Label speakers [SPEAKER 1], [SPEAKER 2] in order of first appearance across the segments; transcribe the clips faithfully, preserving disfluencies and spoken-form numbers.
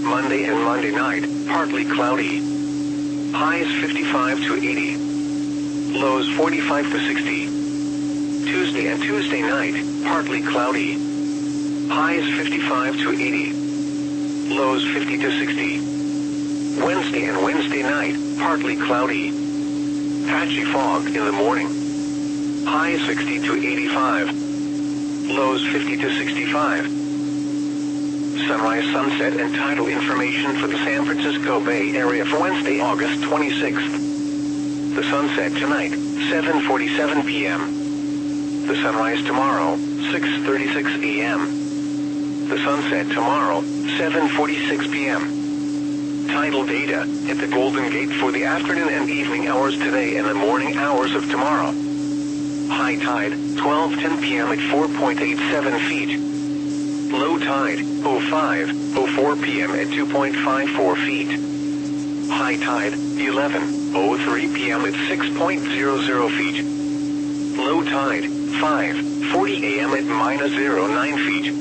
[SPEAKER 1] Monday and Monday night, partly cloudy. Highs fifty-five to eighty. Lows forty-five to sixty. Tuesday and Tuesday night, partly cloudy. Highs fifty-five to eighty. Lows fifty to sixty. Wednesday and Wednesday night, partly cloudy. Patchy fog in the morning. Highs sixty to eighty-five. Lows fifty to sixty-five. Sunrise, sunset, and tidal information for the San Francisco Bay Area for Wednesday, August twenty-sixth. The sunset tonight, seven forty-seven p m The sunrise tomorrow, six thirty-six a m The sunset tomorrow, seven forty-six p m Tidal data at the Golden Gate for the afternoon and evening hours today and the morning hours of tomorrow. High tide, twelve ten p m at four point eight seven feet. Low tide, oh five oh four p m at two point five four feet. High tide, eleven oh three p m at six point zero zero feet. Low tide, five forty a m at minus zero nine feet.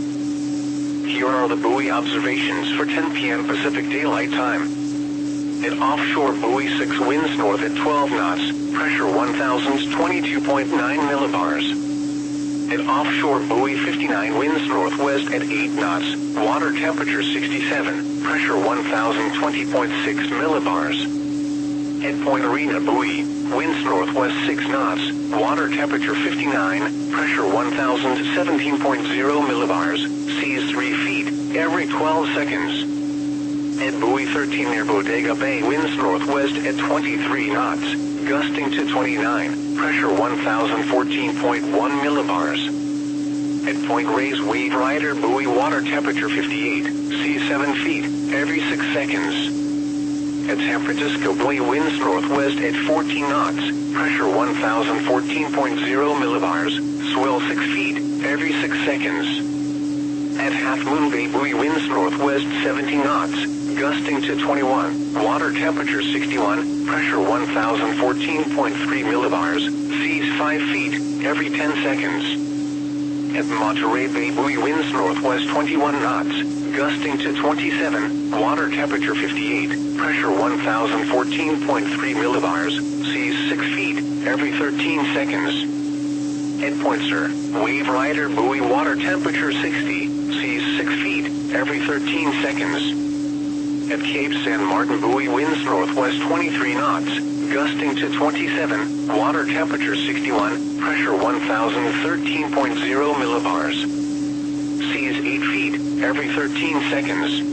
[SPEAKER 1] Here are the buoy observations for ten p m Pacific Daylight Time. At offshore buoy six winds north at twelve knots, pressure one thousand twenty-two point nine millibars. At offshore buoy fifty-nine winds northwest at eight knots, water temperature sixty-seven, pressure one thousand twenty point six millibars. At Point Arena buoy, winds northwest six knots, water temperature fifty-nine, pressure one thousand seventeen point zero millibars, seas three feet, every twelve seconds. At buoy thirteen near Bodega Bay, winds northwest at twenty-three knots, gusting to twenty-nine, pressure one thousand fourteen point one millibars. At Point Reyes Wave Rider buoy, water temperature fifty-eight, seas seven feet, every six seconds. At San Francisco buoy, winds northwest at fourteen knots, pressure one thousand fourteen point zero millibars, swell six feet, every six seconds. At Half Moon Bay buoy, winds northwest seventeen knots, gusting to twenty-one, water temperature sixty-one, pressure one thousand fourteen point three millibars, seas five feet, every ten seconds. At Monterey Bay buoy, winds northwest twenty-one knots, gusting to twenty-seven, water temperature fifty-eight, pressure one thousand fourteen point three millibars, seas six feet, every thirteen seconds. At Point Sur, Wave Rider buoy, water temperature sixty, seas six feet, every thirteen seconds. At Cape San Martin buoy, winds northwest twenty-three knots, gusting to twenty-seven, water temperature sixty-one, pressure one thousand thirteen point zero millibars. Seas eight feet, every thirteen seconds.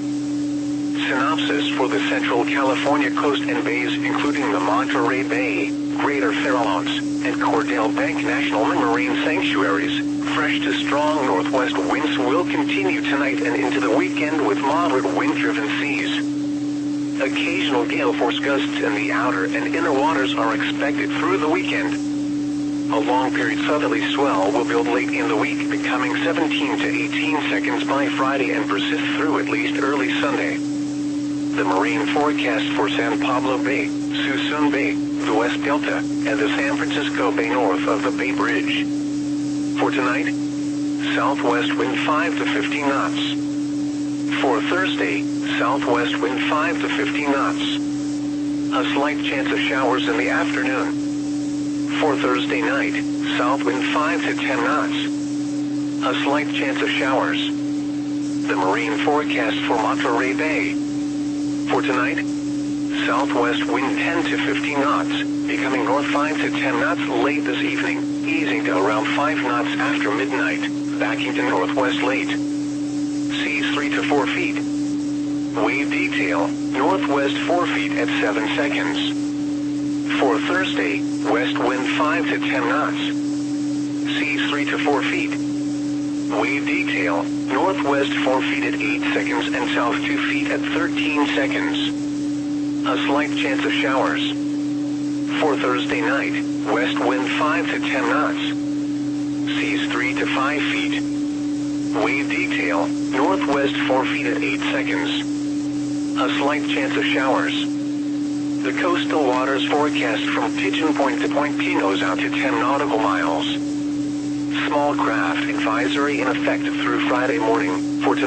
[SPEAKER 1] Synopsis for the Central California coast and bays, including the Monterey Bay, Greater Farallones, and Cordell Bank National Marine Sanctuaries. Fresh to strong northwest winds will continue tonight and into the weekend with moderate wind-driven seas. Occasional gale force gusts in the outer and inner waters are expected through the weekend. A long-period southerly swell will build late in the week, becoming seventeen to eighteen seconds by Friday and persist through at least early Sunday. The marine forecast for San Pablo Bay, Suisun Bay, the West Delta, and the San Francisco Bay north of the Bay Bridge. For tonight, southwest wind five to fifteen knots. For Thursday, southwest wind five to fifteen knots. A slight chance of showers in the afternoon. For Thursday night, south wind five to ten knots. A slight chance of showers. The marine forecast for Monterey Bay. For tonight, southwest wind ten to fifteen knots, becoming north five to ten knots late this evening, easing to around five knots after midnight, backing to northwest late. Seas three to four feet. Wave detail, northwest four feet at seven seconds. For Thursday, west wind five to ten knots. Seas three to four feet. Wave detail, northwest four feet at eight seconds and south two feet at thirteen seconds. A slight chance of showers. For Thursday night, west wind five to ten knots. Seas three to five feet. Wave detail, northwest four feet at eight seconds. A slight chance of showers. The coastal waters forecast from Pigeon Point to Point Pinos out to ten nautical miles. Small craft advisory in effect through Friday morning. For tonight.